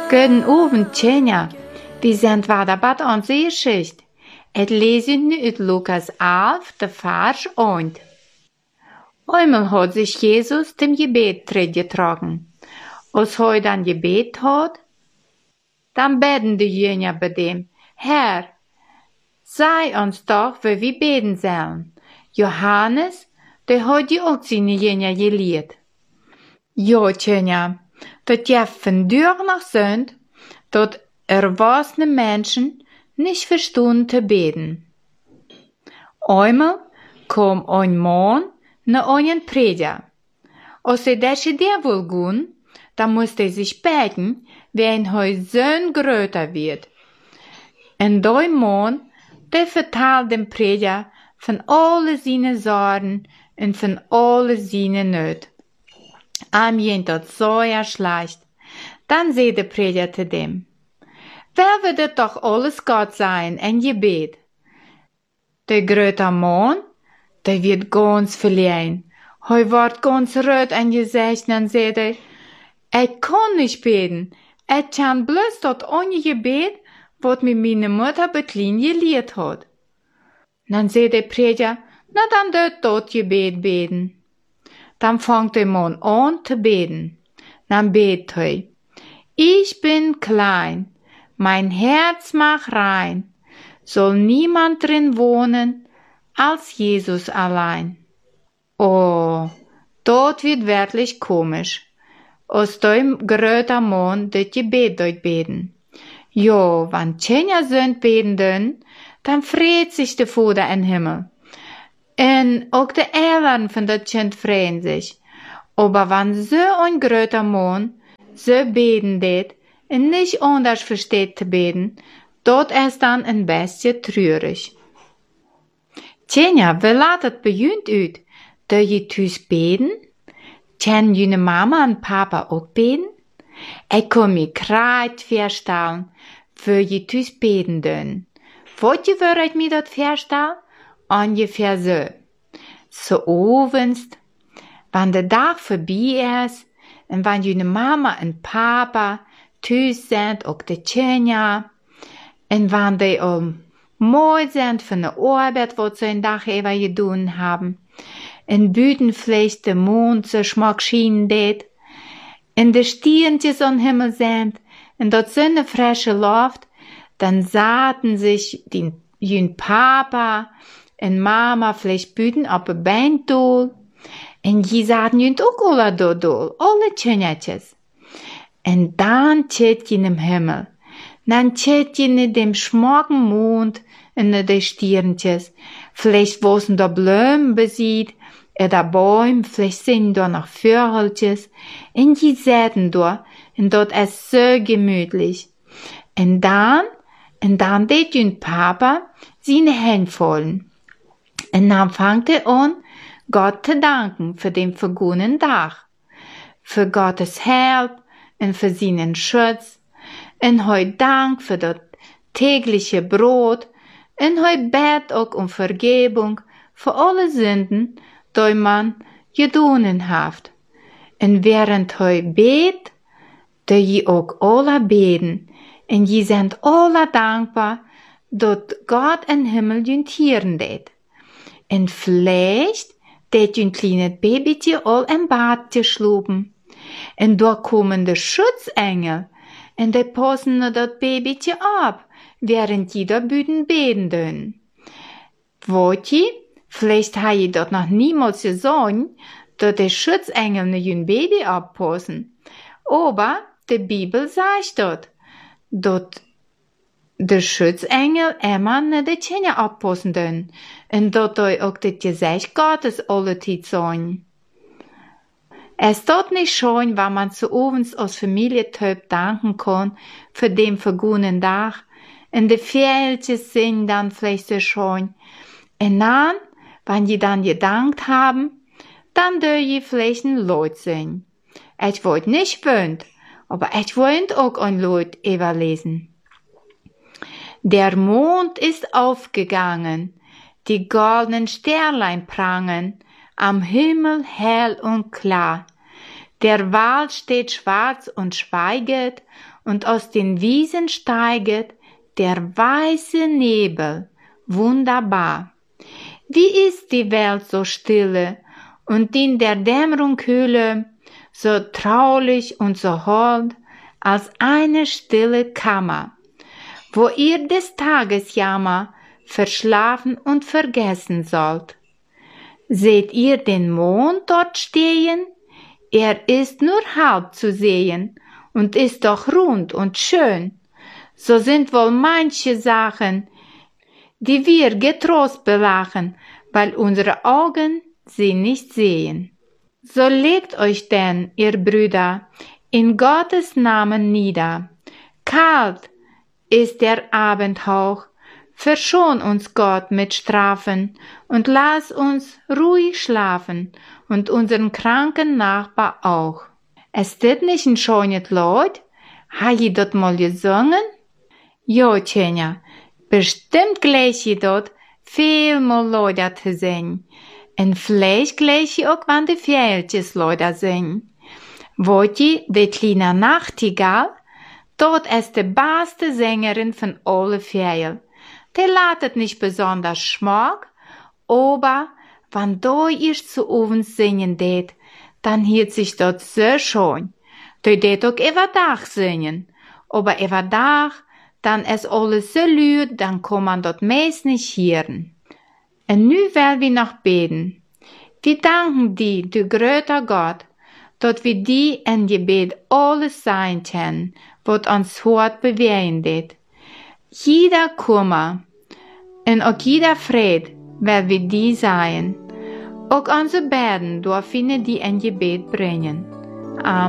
Guten Abend, Tjenja. Wir sind wieder bei unserer Geschichte. Et lesen nu uit Lukas 11, de Vers 1. Einmal hat sich Jesus dem Gebet getragen. Als er dann Gebet hat, dann beten die Jünger bei dem, Herr, sei uns doch, wie wir beten sollen. Johannes, der hat ja auch seine Jünger gelehrt. Ja, Tjenja, dat je vandaag nog sind, dat erwachsene Menschen nicht verstehen zu beten. Einmal kam ein Mann nach einem Prediger. Als das der wohl gehen, dann musste er sich beten, wenn er so größer wird. Und der Mann, der vertelt dem Prediger von alle seine Sorgen und von alle seine Nöte. Am jent dat so schlecht. Dann sagt der Prediger zu dem, wer wird het doch alles Gott sein in Gebet? Der größte Mann, der wird ganz verliehen. Er wird ganz rot angesicht und sagt er, ich kann nicht beten. Ich kann bloß dort ohne Gebet, was mir meine Mutter Bettlin gelehrt hat. Dann sagt der Prediger, na dann dort Gebet beten. Dann fängt der Mann an zu beten. Dann betet er, ich bin klein, mein Herz macht rein, soll niemand drin wohnen, als Jesus allein. Oh, dort wird wirklich komisch. Aus dem größten Mann das Gebet dort beten. Jo, wenn Tjenja sind beten, dann freut sich der Vater im Himmel. Und auch die Eltern von das Kind freuen sich. Aber wenn so ein größter Mann so beten det und nicht anders versteht zu beten, dort ist dann ein bisschen traurig. Tjenja, wie laat het bij jullie uit? Dat je thuis beten? Kennen jullie Mama und Papa auch beten? Ich kann mir gerade vorstellen, wie je thuis beten doen. Wat je wil ik mir dat voorstellen? Ungefähr so. So abends, wenn der Tag vorbei ist, und wenn deine Mama und Papa thuis sind, auch die Tjenja, und wenn die mooi sind von der Arbeit, was sie einen Tag über getan haben, und büten vielleicht der Mond so schmack schienen det, und die Stierntjes am Himmel sind, und dort so eine frische Luft, dann sahen sich die Papa und Mama vielleicht büten auf ein Beinstuhl. Und die sahen jünt auch alle dort, alle Tjenjatjes. Und dann tät in im Himmel. Dann tät in dem schmacken Mond und de Stierntjes. Vielleicht wosen da Blumen besieht, oder Bäume, vielleicht sind da noch Vögeltjes. Und die säten da, und dort ist so gemütlich. Und dann det jünt Papa seine Hände fallen. Und dann fängt er an, Gott zu danken für den vergangenen Tag. Für Gottes Hilfe und für seinen Schutz. Und heute Dank für das tägliche Brot. Und heute bet auch um Vergebung für alle Sünden, die man getan hat. Und während heute bet, die je auch alle beten. Und je sind alle dankbar, dass Gott im Himmel jüntieren det. Und vielleicht det ein kleines Babytje all im Bad geschlafen. Und da kommen die Schutzengel und die passen das Babytje ab, während die da büten beten dön. Wollt ihr? Vielleicht habe ich dort noch niemals gesagt, dass die Schutzengel nicht ein Baby abpassen. Aber die Bibel sagt dort, dass de Schutzengel immer nicht die Tjenja abpassen dön. Und dat auch das Gesicht Gottes alle Zeit sein. Es tut nicht schön, wenn man zu uns als Familientyp danken kann für den vergangenen Tag. Und die Fehltjes sind dann vielleicht so schön. Und dann, wenn die dann gedankt haben, dann dürfen die vielleicht ein Lied singen. Ich wollte nicht wöhnt, aber ich wollte auch ein Lied überlesen. Der Mond ist aufgegangen, die goldenen Sternlein prangen, am Himmel hell und klar. Der Wald steht schwarz und schweiget, und aus den Wiesen steiget der weiße Nebel, wunderbar. Wie ist die Welt so stille und in der Dämmerung Höhle, so traulich und so hold, als eine stille Kammer, wo ihr des Tages Jammer verschlafen und vergessen sollt. Seht ihr den Mond dort stehen? Er ist nur halb zu sehen und ist doch rund und schön. So sind wohl manche Sachen, die wir getrost belachen, weil unsere Augen sie nicht sehen. So legt euch denn, ihr Brüder, in Gottes Namen nieder. Kalt ist der Abendhauch, verschon uns Gott mit Strafen und lass uns ruhig schlafen und unseren kranken Nachbar auch. Es dit nicht ein schönes Lied? Ha je dort mal gesungen? Jo, Tjenja, bestimmt gleich je dort viel mal Lieder zu singen. En vielleicht gleich je auch, wann die Viereltjes Lieder singen. Wollt je, die kleine Nachtigall? Dort ist die beste Sängerin von alle Vierel. Der latet nicht besonders schmack, aber wenn du ihr zu uns singen det, dann hielt sich dort so schön. Du det auch über Dach singen, aber über Dach, dann ist alles so laut, dann kann man dort meist nicht hören. Und nu will wir noch beten. Wir danken dir, du größter Gott, dort wir die in Gebet alles sein können, was uns Hort bewegen det. Jeder Kummer und auch jeder Fried will wir die sein. Auch unsere Beten dürfen die in Gebet bringen. Amen.